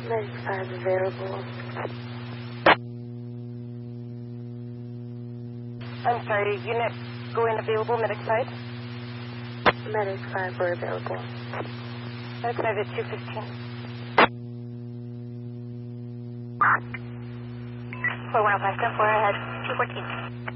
Medic 5 available. I'm sorry, unit going available, Medic 5? Medic 5 were available. Medic 5 at 215. 4105, 10-4 ahead, 214.